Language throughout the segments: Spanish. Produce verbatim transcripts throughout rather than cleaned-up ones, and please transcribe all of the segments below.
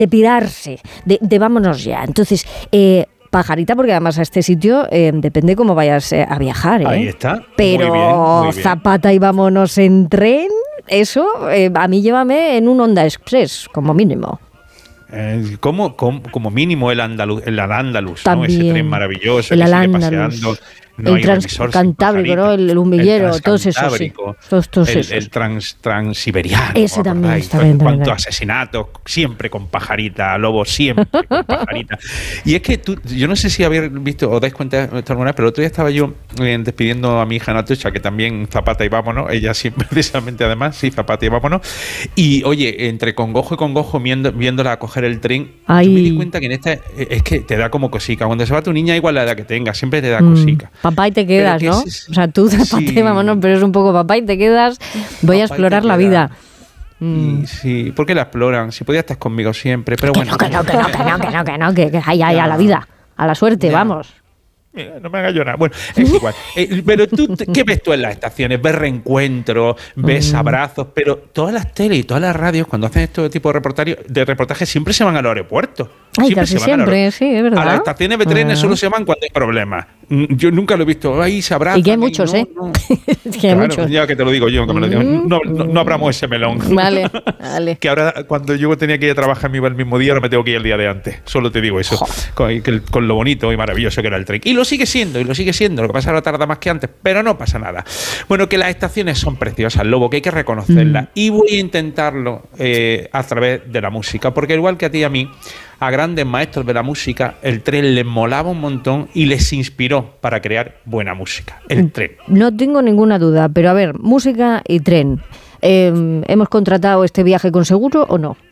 de pirarse, de, de vámonos ya. Entonces, eh, pajarita, porque además a este sitio eh, depende cómo vayas eh, a viajar. ¿eh? Ahí está. Pero muy bien, muy bien. Zapata y vámonos en tren, eso, eh, a mí llévame en un Honda Express, como mínimo. Eh, como, como, como mínimo el Andaluz, el Al-Ándalus, ¿no? Ese tren maravilloso el que sigue Al-Ándalus. paseando. No el Transcantábrico, ¿no? El, el humillero, todos esos, sí. Todos, todos el, esos. El trans, Transiberiano. Ese también está bien. Cuántos asesinatos, siempre con pajarita, Lobo, siempre con pajarita. Y es que tú, yo no sé si habéis visto o dais cuenta de esto alguna vez, pero el otro día estaba yo eh, despidiendo a mi hija Natucha, que también Zapata y vámonos, ella siempre, precisamente además, sí, Zapata y vámonos. Y oye, entre congojo y congojo, viendo, viéndola a coger el tren, Ay. yo me di cuenta que en esta es que te da como cosica. Cuando se va tu niña, igual la edad que tenga, siempre te da mm. cosica. Papá y te quedas, ¿no? Es, o sea, tú Zapata y vámonos, pero es un poco papá y te quedas, voy papá a explorar la vida. Mm. Sí, ¿por qué la exploran? Si podías estar conmigo siempre, pero bueno. Que no, que no, que no, que no, que no, que, que ay, ay, a la vida, a la suerte, ya. Vamos. Mira, no me hagas llorar. Bueno, es igual. Eh, pero tú, ¿qué ves tú en las estaciones? Ves reencuentros, ves mm. abrazos, pero todas las teles y todas las radios, cuando hacen este tipo de reportajes, de reportajes siempre se van al aeropuerto. Ay, siempre casi se van siempre, sí, es verdad. A las estaciones de trenes ah. solo se van cuando hay problemas. Yo nunca lo he visto. Ahí se abrazan. Y que hay muchos, no, ¿eh? No. que hay claro, muchos. Ya que te lo digo yo, que me lo digo. No, no, no abramos ese melón. Vale, vale. Que ahora, cuando yo tenía que ir a trabajar, me iba el mismo día, ahora me tengo que ir el día de antes. Solo te digo eso. Con, con lo bonito y maravilloso que era el tren. Y lo sigue siendo, y lo sigue siendo. Lo que pasa ahora tarda más que antes, pero no pasa nada. Bueno, que las estaciones son preciosas, Lobo, que hay que reconocerlas. Mm. Y voy a intentarlo eh, a través de la música, porque igual que a ti y a mí, a grandes maestros de la música, el tren les molaba un montón y les inspiró para crear buena música. El tren. No tengo ninguna duda, pero a ver, música y tren. Eh, ¿Hemos contratado este viaje con seguro o no?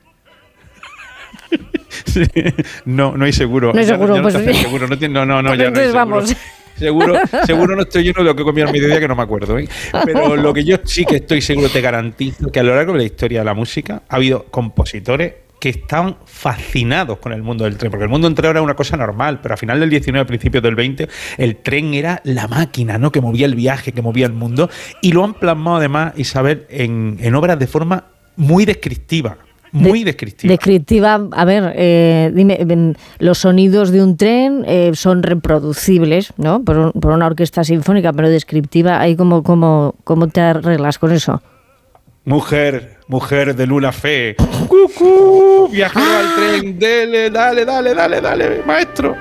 Sí, no, no hay seguro. No hay seguro, ya, ya pues no, seguro. no, no, no, no, pues ya entonces no hay vamos. Seguro, seguro no estoy lleno de lo que comí al mediodía, que no me acuerdo, ¿eh? Pero lo que yo sí que estoy seguro, te garantizo, que a lo largo de la historia de la música ha habido compositores que estaban fascinados con el mundo del tren, porque el mundo del tren era una cosa normal, pero a final del diecinueve, principios del veinte, el tren era la máquina, ¿no?, que movía el viaje, que movía el mundo, y lo han plasmado además, Isabel, en, en obras de forma muy descriptiva. Muy descriptiva. Descriptiva, a ver, eh, dime, los sonidos de un tren eh, son reproducibles, ¿no?, por, un, por una orquesta sinfónica, pero descriptiva, ¿ahí cómo, cómo, cómo te arreglas con eso? Mujer, mujer de luna fe, ¡cucú! Viajero ah. al tren, dale, dale, dale, dale, dale, maestro.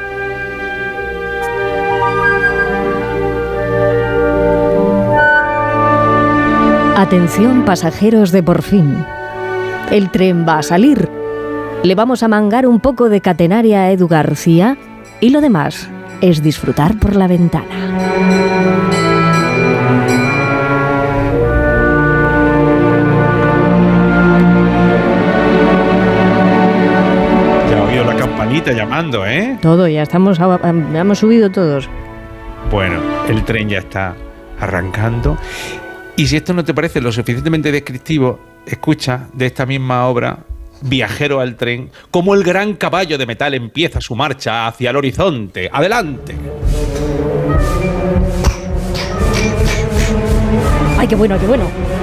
Atención, pasajeros de Porfín. El tren va a salir. Le vamos a mangar un poco de catenaria a Edu García y lo demás es disfrutar por la ventana. Ya he oído la campanita llamando, ¿eh? Todo, ya estamos, ya hemos subido todos. Bueno, el tren ya está arrancando. Y si esto no te parece lo suficientemente descriptivo, escucha de esta misma obra, Viajero al tren, cómo el gran caballo de metal empieza su marcha hacia el horizonte. ¡Adelante! ¡Ay, qué bueno, qué bueno!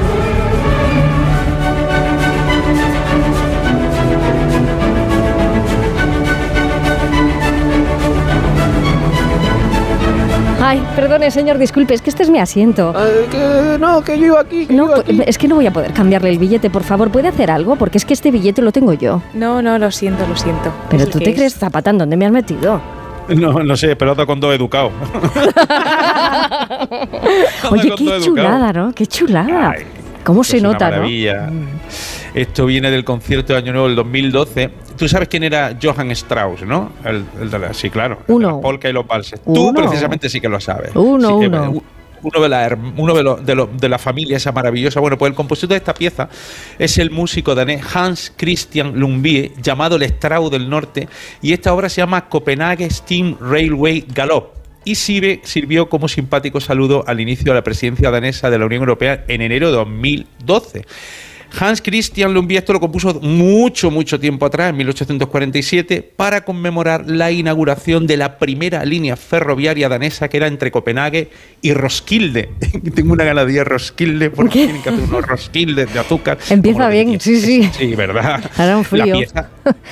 Ay, perdone, señor, disculpe, es que este es mi asiento. Eh, que no, que yo iba aquí, que no, yo iba aquí. Es que no voy a poder cambiarle el billete, por favor, ¿puede hacer algo? Porque es que este billete lo tengo yo. No, no, lo siento, lo siento. Pero tú te es? crees, Zapatán, ¿dónde me has metido? No, no sé, pelota con dos educados. Oye, qué chulada, ¿no? Qué chulada. Ay, ¿cómo se nota, una maravilla, ¿no? Esto viene del concierto de Año Nuevo del dos mil doce. Tú sabes quién era Johann Strauss, ¿no? El, el de la, sí, claro. Uno. De la polka y los valses. Uno. Tú precisamente sí que lo sabes. Uno, sí que, uno. Uno de la, uno de, lo, de, lo, de la familia esa maravillosa. Bueno, pues el compositor de esta pieza es el músico danés Hans Christian Lumbye, llamado el Strauss del Norte, y esta obra se llama Copenhague Steam Railway Galop. Y sirve, sirvió como simpático saludo al inicio de la presidencia danesa de la Unión Europea en enero de dos mil doce. Hans Christian Lundbye esto lo compuso mucho, mucho tiempo atrás, en mil ochocientos cuarenta y siete, para conmemorar la inauguración de la primera línea ferroviaria danesa que era entre Copenhague y Roskilde. Tengo una gana de ir a Roskilde porque tienen que hacer unos Roskilde de azúcar. Empieza bien, sí, sí. Sí, ¿verdad? Hará un frío. La pieza,